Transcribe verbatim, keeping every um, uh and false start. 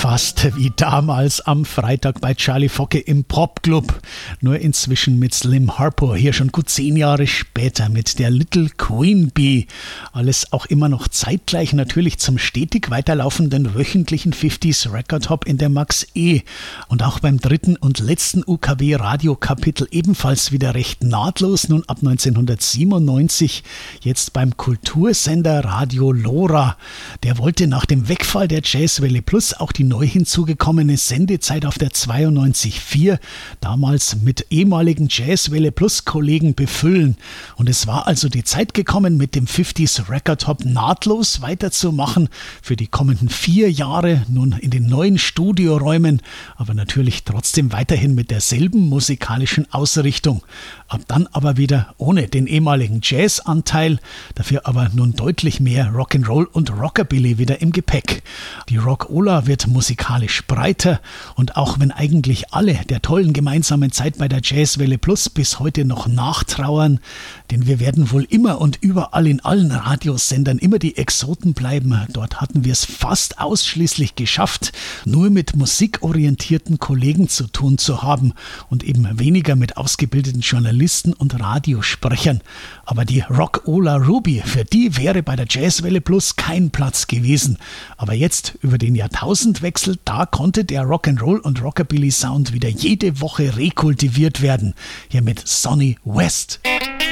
fast wie damals am Freitag bei Charlie Focke im Popclub. Nur inzwischen mit Slim Harpo, hier schon gut zehn Jahre später mit der Little Queen Bee. Alles auch immer noch zeitgleich natürlich zum stetig weiterlaufenden wöchentlichen fünfziger Record Hop in der Max E. Und auch beim dritten und letzten U K W-Radiokapitel ebenfalls wieder recht nahtlos, nun ab neunzehnhundertsiebenundneunzig, jetzt beim Kultursender Radio Lora. Der wollte nach dem Wegfall der Jazzwelle Plus auch die neu hinzugekommene Sendezeit auf der zweiundneunzig Komma vier damals mit ehemaligen Jazzwelle Plus Kollegen befüllen. Und es war also die Zeit gekommen, mit dem fünfziger Record Hop nahtlos weiterzumachen für die kommenden vier Jahre, nun in den neuen Studioräumen, aber natürlich trotzdem weiterhin mit derselben musikalischen Ausrichtung. Ab dann aber wieder ohne den ehemaligen Jazzanteil, dafür aber nun deutlich mehr Rock'n'Roll und Rockabilly wieder im Gepäck. Die Rock-Ola wird musikalisch breiter und auch wenn eigentlich alle der tollen gemeinsamen Zeit bei der Jazzwelle Plus bis heute noch nachtrauern, denn wir werden wohl immer und überall in allen Radiosendern immer die Exoten bleiben. Dort hatten wir es fast ausschließlich geschafft, nur mit musikorientierten Kollegen zu tun zu haben und eben weniger mit ausgebildeten Journalisten und Radiosprechern. Aber die Rock-Ola Ruby, für die wäre bei der Jazzwelle Plus kein Platz gewesen. Aber jetzt, über den Jahrtausendwechsel, da konnte der Rock'n'Roll und Rockabilly Sound wieder jede Woche rekultiviert werden. Hier mit Sonny West.